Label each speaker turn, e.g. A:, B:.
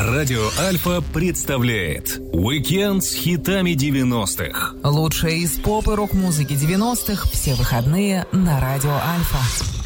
A: Радио Альфа представляет Уикенд с хитами 90-х.
B: Лучшее из поп и рок-музыки 90-х все выходные на Радио Альфа.